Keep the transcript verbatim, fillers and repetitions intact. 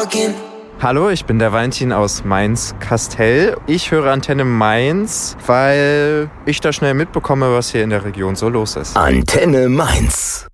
talking. Hallo, ich bin der Valentin aus Mainz-Kastell. Ich höre Antenne Mainz, weil ich da schnell mitbekomme, was hier in der Region so los ist. Antenne Mainz.